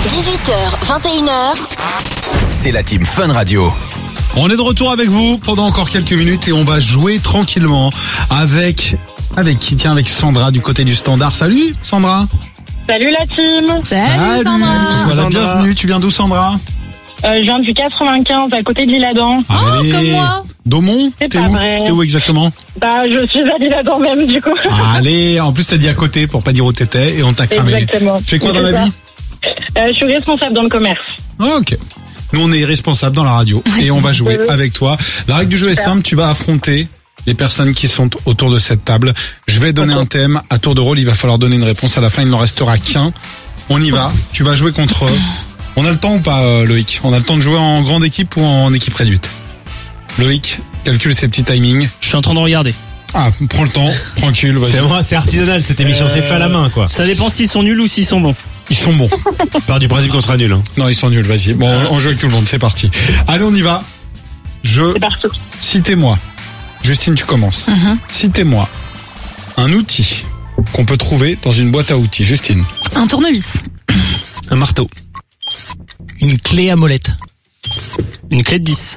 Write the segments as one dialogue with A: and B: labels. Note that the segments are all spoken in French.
A: 18h, 21h.
B: C'est la team Fun Radio.
C: On est de retour avec vous pendant encore quelques minutes et on va jouer tranquillement avec qui? Tiens, avec Sandra du côté du standard. Salut Sandra.
D: Salut la team.
E: Salut Sandra.
C: Voilà, bienvenue. Tu viens d'où Sandra?
D: Je viens du 95 à côté de l'Isle-Adam.
E: Oh, comme moi.
C: Daumont?
D: C'est
C: T'es
D: pas
C: où?
D: vrai.
C: T'es où exactement?
D: Je suis à l'Isle-Adam même du coup.
C: Allez, en plus t'as dit à côté pour pas dire où t'étais et on t'a cramé.
D: Exactement.
C: Tu fais quoi dans
D: C'est
C: la
D: ça.
C: vie?
D: Je suis responsable dans le commerce.
C: Ah, ok. Nous on est responsables dans la radio et on va jouer avec toi. La règle du jeu est simple, tu vas affronter les personnes qui sont autour de cette table. Je vais donner un thème, à tour de rôle il va falloir donner une réponse, à la fin il n'en restera qu'un. On y va, tu vas jouer contre eux. On a le temps ou pas Loïc? On a le temps de jouer en grande équipe ou en équipe réduite? Loïc, calcule ses petits timings.
F: Je suis en train de regarder.
C: Ah, prends le temps, tranquille, vas-y.
G: C'est artisanal cette émission, c'est fait à la main quoi.
F: Ça dépend s'ils sont nuls ou s'ils sont bons.
C: Ils sont bons.
G: Part du principe qu'on sera nul.
C: Non, ils sont nuls, vas-y. Bon, on joue avec tout le monde, c'est parti. Allez, on y va.
D: C'est parti.
C: Citez-moi. Justine, tu commences. Citez-moi un outil qu'on peut trouver dans une boîte à outils. Justine.
E: Un tournevis.
G: Un marteau.
F: Une clé à molette. Une clé de 10.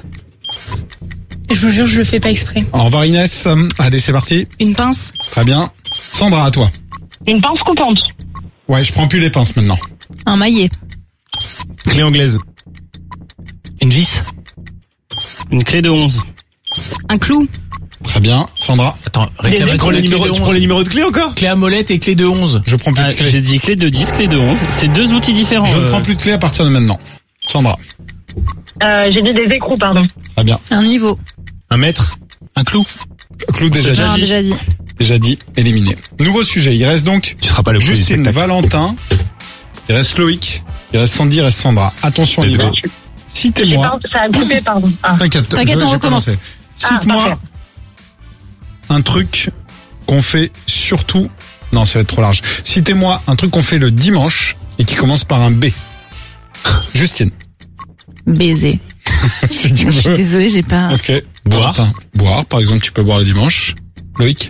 E: Je vous jure, je le fais pas exprès.
C: Au revoir Inès. Allez, c'est parti.
E: Une pince.
C: Très bien. Sandra, à toi.
D: Une pince coupante.
C: Ouais, je prends plus les pinces maintenant.
E: Un maillet.
G: Clé anglaise.
F: Une vis. Une clé de 11.
E: Un clou.
C: Très bien. Sandra.
F: Attends,
G: Tu
F: réclamation
G: prends
F: de
G: les
F: clé de
G: numéros,
F: 11.
G: tu prends les numéros de clé encore?
F: Clé à molette et clé de 11.
C: Je prends plus de clés.
F: J'ai dit clé de 10, clé de 11. C'est deux outils différents.
C: Je ne prends plus de clés à partir de maintenant. Sandra.
D: J'ai dit des écrous, pardon.
C: Très bien.
E: Un niveau.
G: Un mètre.
F: Un clou.
C: Clou déjà dit.
E: Non, déjà dit.
C: Déjà dit, éliminé. Nouveau sujet. Il reste donc
G: Tu seras pas le plus du
C: Justine,
G: spectacle.
C: Valentin. Il reste Loïc. Il reste Sandy, il reste Sandra. Attention, on y
G: Let's
C: va.
G: go.
C: Citez-moi.
D: Ça a coupé, pardon. Ah.
C: T'inquiète,
E: T'inquiète, on
C: j'ai
E: recommence.
C: commencé. Cite-moi
D: parfait.
C: un truc qu'on fait surtout... Non, ça va être trop large. Citez-moi un truc qu'on fait le dimanche et qui commence par un B. Justine.
E: Baiser.
C: Si tu
E: Je suis
C: veux.
E: désolée, j'ai pas...
C: Ok.
G: Boire.
C: Valentin. Boire, par exemple, tu peux boire le dimanche. Loïc.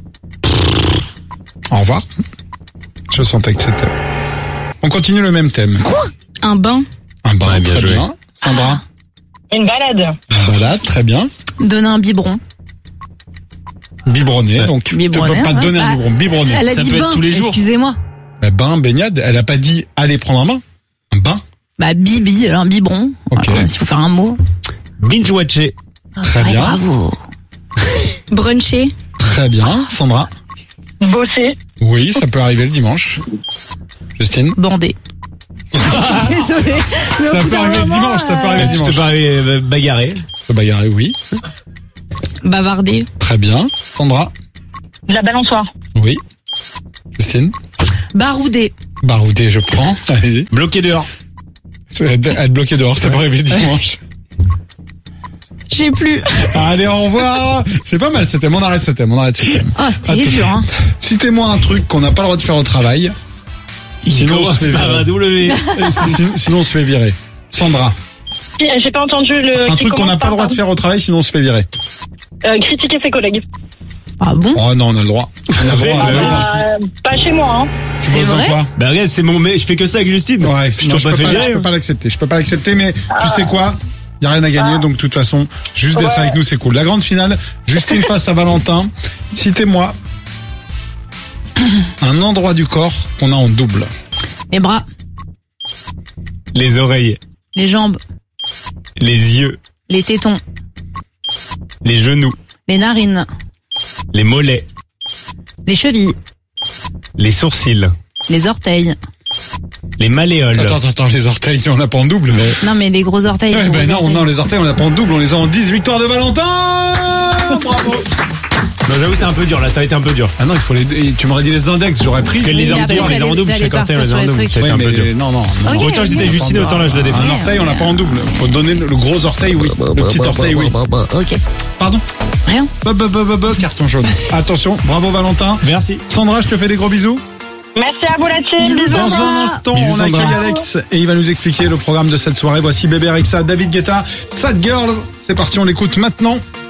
C: Au revoir. Je sentais que c'était... On continue le même thème.
E: Un bain.
C: Un bain,
G: Ouais, bien
C: très
G: joué.
C: bien. Sandra.
D: Une balade.
C: Une balade, très bien.
E: Donner un biberon.
C: Biberonner, donc tu
E: Biberonner,
C: peux pas te donner un
E: ouais.
C: biberon. Biberonner.
E: Elle a
F: Ça
E: dit
F: peut être
E: bain.
F: tous les jours.
E: Excusez-moi.
C: Bain, baignade, elle a pas dit allez prendre un bain. Un bain.
E: Bah, bibi, alors un biberon.
C: Ok.
E: Voilà, s'il faut faire un mot.
G: Binge-watcher.
C: Très
E: Ouais,
C: bien.
E: bravo. Bruncher.
C: Très bien. Sandra.
D: Bosser.
C: Oui, ça peut arriver le dimanche. Justine.
E: Bander. Désolée.
C: Ça peut arriver le dimanche, ça peut arriver le
G: Tu te
C: dimanche.
G: parais bagarrer.
C: Se bagarrer, oui.
E: Bavarder.
C: Très bien. Sandra.
D: La balançoire.
C: Oui. Justine.
E: Barouder.
C: Baroudé, je prends. Allez-y.
G: Bloqué dehors.
C: Être bloqué dehors, ça peut arriver le dimanche.
E: J'ai plus.
C: Allez, au revoir. C'est pas mal ce thème. On arrête ce thème.
E: Oh, c'était
C: Attends.
E: dur, hein.
C: Citez-moi un truc qu'on n'a pas le droit de faire au travail. Sinon, on se fait
G: par un
C: virer.
G: W.
C: Sinon, on se fait virer. Sandra.
D: J'ai pas entendu le...
C: Un
D: qui
C: truc qu'on n'a
D: commence
C: pas le droit
D: par,
C: de faire au travail, sinon on se fait virer.
D: critiquer ses collègues.
E: Ah bon?
C: Oh non, on a le droit. On a le droit. on a le droit.
D: Pas chez moi, hein.
C: Tu
E: C'est
C: bosses dans
E: vrai
C: quoi?
G: Bah regarde, c'est mon mais je fais que ça avec Justine.
C: Ouais,
G: je
C: non,
G: t'en pas fait virer.
C: je peux pas l'accepter. Je peux pas l'accepter, mais tu sais quoi? Y a rien à gagner, donc de toute façon, juste d'être avec nous, c'est cool. La grande finale, Justine face à Valentin. Citez-moi un endroit du corps qu'on a en double.
E: Les bras.
G: Les oreilles,
E: Les jambes.
G: les yeux,
E: Les tétons.
G: les genoux,
E: Les narines.
G: les mollets,
E: Les chevilles.
G: les sourcils,
E: Les orteils.
G: les malléoles.
C: Attends, les orteils, on l'a pas en double. Mais...
E: Non, mais les gros orteils.
C: Ouais,
E: les
C: ben
E: gros orteils.
C: non, les orteils, on l'a pas en double, on les a en 10 victoires de Valentin! Bravo!
G: Non, j'avoue, c'est un peu dur là, t'as été un peu dur.
C: Ah non, il faut tu m'aurais dit les index, j'aurais pris.
G: Parce que les
E: mais
G: orteils, on
E: après,
G: les a en double,
E: j'allais
G: chaque orteil, on les a en
E: partir sur
G: double.
E: les
G: C'était
E: trucs.
G: un peu dur.
C: non.
E: Ok,
G: Autant j'étais
E: ok.
G: Justine, autant là je la défends.
C: Un orteil, on l'a pas en double. Faut donner le gros orteil, oui. Le petit orteil, oui.
E: Ok.
C: Pardon?
E: Rien.
C: Carton jaune. Attention, bravo Valentin.
G: Merci.
C: Sandra, je te fais des gros bisous.
D: Merci à vous, la team.
E: Bisous,
C: Dans
E: Sandra.
C: un instant,
G: Bisous,
C: on accueille
G: Sandra.
C: Alex et il va nous expliquer le programme de cette soirée. Voici Bébé Rexa, David Guetta, Sad Girls. C'est parti, on l'écoute maintenant.